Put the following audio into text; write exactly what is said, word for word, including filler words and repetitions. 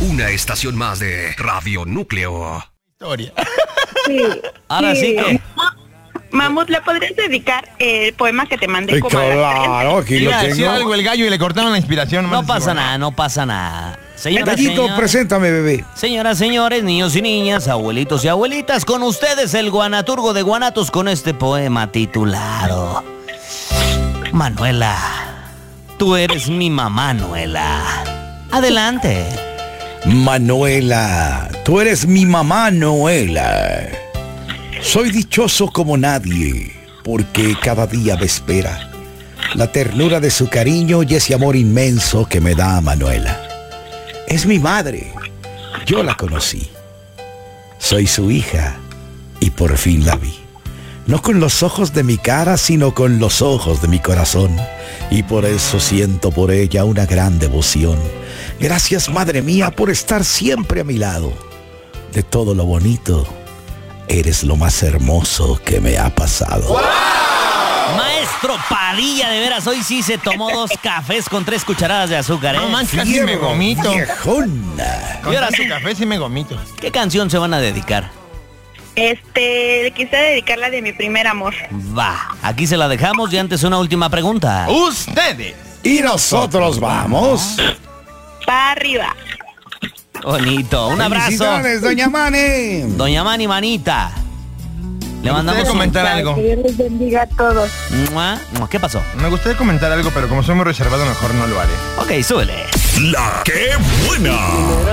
Una estación más de Radio Núcleo. Historia. Sí. Ahora sí, sí que... Mamut, ¿le podrías dedicar el poema que te mandé? Ay, como a las claro, aquí Iba lo a decir tengo. algo el gallo y le cortaron la inspiración. No pasa nada, no pasa nada. Señoras, Gallito, señores, preséntame, bebé. señoras, señores, niños y niñas, abuelitos y abuelitas, con ustedes el guanaturgo de Guanatos con este poema titulado Manuela, tú eres mi mamá, Manuela. Adelante. Manuela, tú eres mi mamá, Noela. Soy dichoso como nadie, porque cada día me espera la ternura de su cariño y ese amor inmenso que me da Manuela. Es mi madre, yo la conocí. Soy su hija y por fin la vi. No con los ojos de mi cara, sino con los ojos de mi corazón. Y por eso siento por ella una gran devoción. Gracias, madre mía, por estar siempre a mi lado. De todo lo bonito, eres lo más hermoso que me ha pasado. ¡Wow! Maestro Padilla, de veras, hoy sí se tomó dos cafés con tres cucharadas de azúcar, ¿eh? No manches, casi me gomito. Viejona. Con tanto café sí me gomito. ¿Qué canción se van a dedicar? Este, le quise dedicar la de mi primer amor. Va, aquí se la dejamos y antes una última pregunta. Ustedes. Y nosotros vamos. Pa' arriba. Bonito, un abrazo. Felicidades, doña Mane. Doña Mani Manita. Le Me mandamos gustaría comentar algo. Que Dios les bendiga a todos. ¿Mua? ¿Qué pasó? Me gustaría comentar algo, pero como soy muy reservado, mejor no lo haré. Ok, súbele. La que buena.